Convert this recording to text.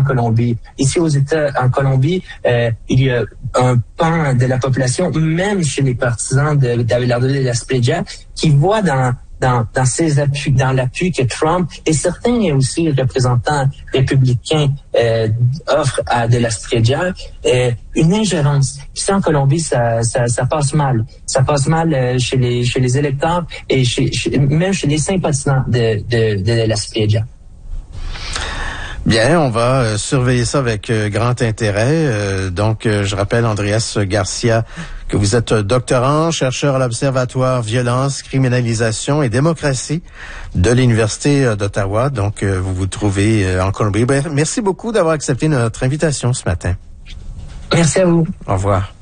Colombie. Ici en Colombie, il y a un pan de la population, même chez les partisans d'Abelardo de la Espriella, qui voit dans ses appuis, dans l'appui que Trump et certains aussi représentants républicains offrent à de la Espriella, une ingérence. Ici en Colombie, ça passe mal. Ça passe mal chez les électeurs et même chez les sympathisants de la Espriella. Bien, on va surveiller ça avec grand intérêt. Donc, je rappelle, Andreas Garcia, que vous êtes doctorant, chercheur à l'Observatoire Violence, Criminalisation et Démocratie de l'Université d'Ottawa. Donc, vous vous trouvez en Colombie. Merci beaucoup d'avoir accepté notre invitation ce matin. Merci à vous. Au revoir.